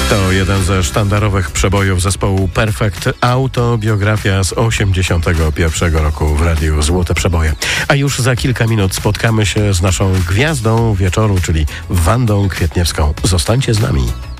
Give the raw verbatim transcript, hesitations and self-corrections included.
To jeden ze sztandarowych przebojów zespołu Perfect, autobiografia z osiemdziesiątego pierwszego roku w radiu Złote Przeboje. A już za kilka minut spotkamy się z naszą gwiazdą wieczoru, czyli Wandą Kwietniewską. Zostańcie z nami.